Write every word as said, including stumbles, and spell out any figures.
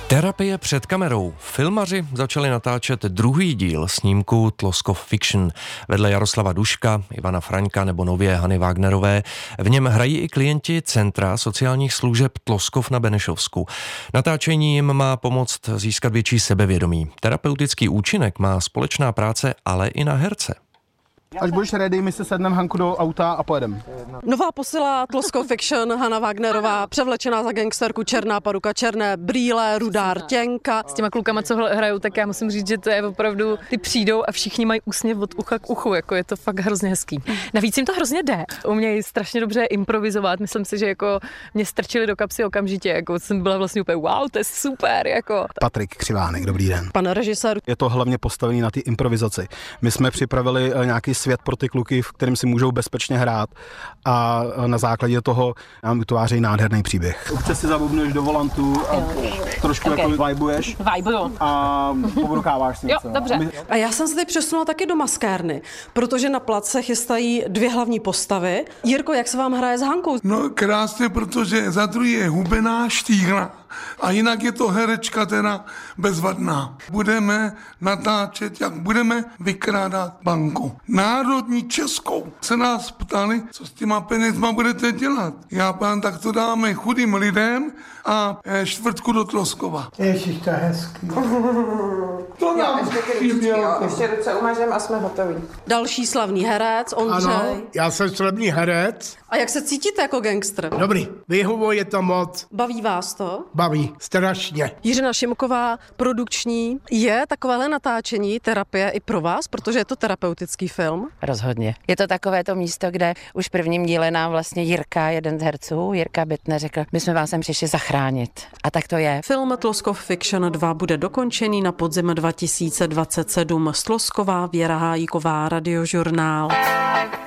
Terapie před kamerou. Filmaři začali natáčet druhý díl snímku Tloskov Fiction. Vedle Jaroslava Duška, Ivana Fraňka nebo nově Hany Wagnerové v něm hrají i klienti Centra sociálních služeb Tloskov na Benešovsku. Natáčení jim má pomoct získat větší sebevědomí. Terapeutický účinek má společná práce ale i na herce. Až budeš ready, my se sedneme, Hanku, do auta a pojedeme. Nová posila Tloskov Fiction, Hana Wagnerová, převlečená za gangsterku, černá paruka, černé brýle, rudá rtěnka. S těma klukama, co hrajou, tak já musím říct, že to je opravdu, ty přijdou a všichni mají úsměv od ucha k uchu, jako je to fakt hrozně hezký. Navíc jim to hrozně jde. Umějí strašně dobře improvizovat, myslím si, že jako mě strčili do kapsy okamžitě, jako jsem byla vlastně úplně wow, to je super, jako. Patrik Křivánek, dobrý den. Pan režisér. Je to hlavně postavený na té improvizaci. My jsme připravili nějaký svět pro ty kluky, v kterém si můžou bezpečně hrát a na základě toho nám utvářejí nádherný příběh. Občas si zabubneš do volantu a trošku okay. jako vibuješ. Vibuju. A pobrukáváš si něco. Jo, dobře. A já jsem se teď přesunula taky do maskérny, protože na place se chystají dvě hlavní postavy. Jirko, jak se vám hraje s Hankou? No krásně, protože za druhý je hubená, štíhla a jinak je to herečka teda bezvadná. Budeme natáčet, jak budeme vykrádat banku. Národní českou. Se nás ptali, co s těma penězma budete dělat. Já pán, tak to dáme chudým lidem a čtvrtku do Tloskova. Ježiš, to je hezký. To nám chybělo. Ještě ruce umažem a jsme hotoví. Další slavný herec, Ondřej. Ano, já jsem slavný herec. A jak se cítíte jako gangster? Dobrý, vyhovuje to moc. Baví vás to? Baví, strašně. Jiřina Šimková, produkční. Je takovéhle natáčení terapie i pro vás, protože je to terapeutický film? Rozhodně. Je to takové to místo, kde už v prvním díle nám vlastně Jirka, jeden z herců, Jirka Bitner, řekl, my jsme vás sem přišli zachránit. A tak to je. Film Tloskov Fiction dva bude dokončený na podzim dva tisíce dvacet sedm. Z Tloskova Věra Hájíková, Radiožurnál.